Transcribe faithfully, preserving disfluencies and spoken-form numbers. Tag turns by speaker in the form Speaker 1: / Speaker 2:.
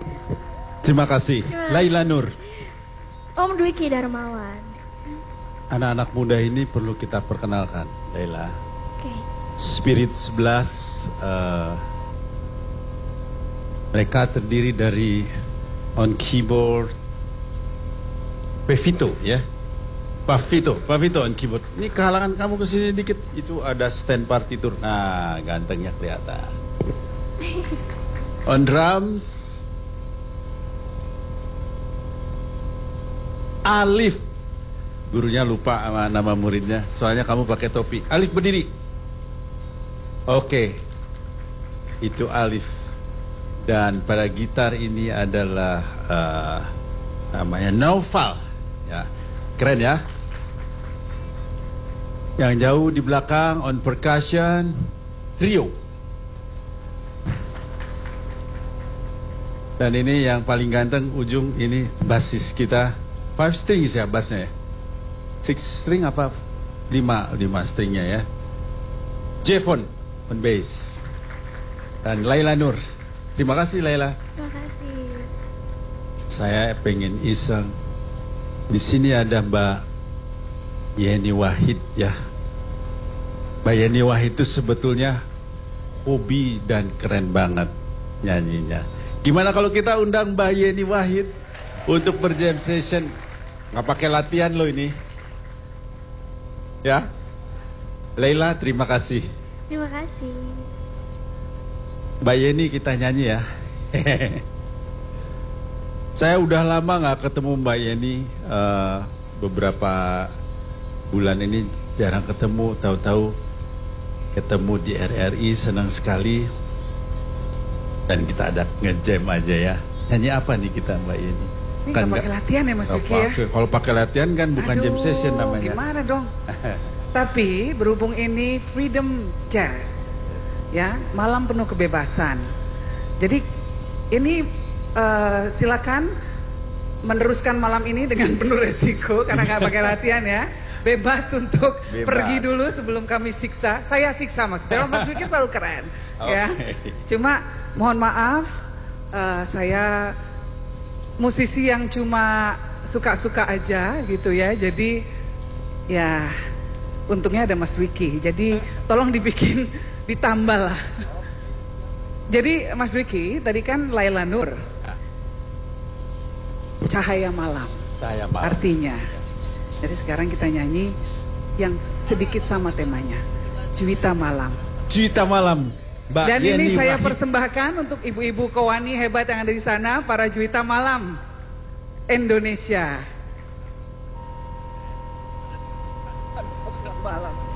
Speaker 1: Terima kasih. Laila Nur.
Speaker 2: Om Dwiki Darmawan.
Speaker 1: Anak-anak muda ini perlu kita perkenalkan, Laila.
Speaker 2: Oke.
Speaker 1: Spirit sebelas, uh, mereka terdiri dari on keyboard Pevito, ya. Pavito, Pavito on keyboard. Ini kehalangan kamu kesini dikit. Itu ada stand partitur. Nah, gantengnya kelihatan. On drums, Alif. Gurunya lupa sama nama muridnya. Soalnya kamu pakai topi. Alif berdiri. Oke. Itu Alif. Dan pada gitar ini adalah uh, namanya Naufal. Ya. Keren ya. Yang jauh di belakang on percussion Rio. Dan ini yang paling ganteng ujung ini basis kita. Five strings ya bassnya ya. Six string apa? Lima, lima stringnya ya. Jevon on bass. Dan Laila Nur. Terima kasih Laila.
Speaker 2: Terima kasih.
Speaker 1: Saya pengen iseng. Di sini ada Mbak Yeni Wahid ya. Mbak Yeni Wahid itu sebetulnya hobi dan keren banget nyanyinya. Gimana kalau kita undang Mbak Yeni Wahid untuk berjam session? Nggak pakai latihan loh ini. Ya. Laila, terima kasih.
Speaker 2: Terima kasih.
Speaker 1: Mbak Yeni kita nyanyi ya. Saya udah lama nggak ketemu Mbak Yeni. Uh, beberapa bulan ini jarang ketemu. Tahu-tahu ketemu di R R I, senang sekali. Dan kita ada ngejam aja ya. Nyanyi apa nih kita Mbak Yeni?
Speaker 3: Ini kan nggak pakai latihan ya Mas Yuki ya?
Speaker 1: Kalau pakai latihan kan bukan
Speaker 3: Aduh,
Speaker 1: jam session namanya.
Speaker 3: Gimana dong? Tapi berhubung ini Freedom Jazz, ya malam penuh kebebasan. Jadi ini uh, silakan meneruskan malam ini dengan penuh resiko karena nggak pakai latihan ya. Bebas untuk Bebas. pergi dulu sebelum kami siksa. Saya siksa maksudnya. Mas Yuki selalu keren, okay. ya. Cuma mohon maaf, uh, saya musisi yang cuma suka-suka aja gitu ya. Jadi ya untungnya ada Mas Dwiki. Jadi tolong dibikin ditambah lah. Jadi Mas Dwiki tadi kan Laila Nur. Cahaya malam.
Speaker 1: Cahaya malam.
Speaker 3: Artinya. Jadi sekarang kita nyanyi yang sedikit sama temanya. Juwita malam.
Speaker 1: Juwita malam. Mbak
Speaker 3: Dan
Speaker 1: Yeni
Speaker 3: ini saya
Speaker 1: Wahid.
Speaker 3: persembahkan untuk ibu-ibu kewani hebat yang ada di sana, para Juwita Malam Indonesia. Malam.